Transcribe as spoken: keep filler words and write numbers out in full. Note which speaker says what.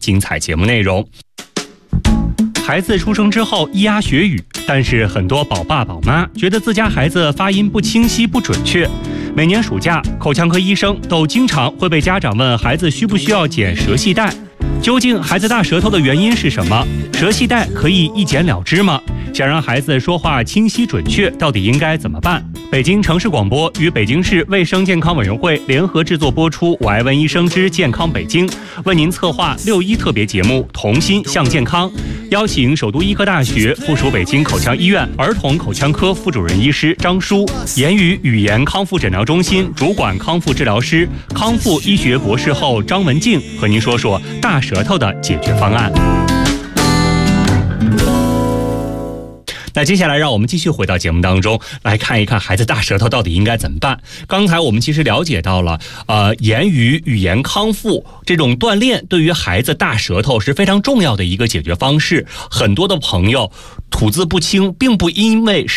Speaker 1: 精彩节目内容。孩子出生之后咿呀学语，但是很多宝爸宝妈觉得自家孩子发音不清晰不准确。每年暑假，口腔科医生都经常会被家长问孩子需不需要剪舌系带。究竟孩子大舌头的原因是什么？舌系带可以一剪了之吗？想让孩子说话清晰准确，到底应该怎么办？北京城市广播与北京市卫生健康委员会联合制作播出《我爱问医生之健康北京》，为您策划六一特别节目《同心向健康》，邀请首都医科大学附属北京口腔医院儿童口腔科副主任医师张舒，言语语言康复诊疗中心主管康复治疗师、康复医学博士后张文静和您说说大舌头的解决方案。那接下来让我们继续回到节目当中来看一看孩子大舌头到底应该怎么办。刚才我们其实了解到了呃，言语语言康复这种锻炼对于孩子大舌头是非常重要的一个解决方式。很多的朋友吐字不清并不因为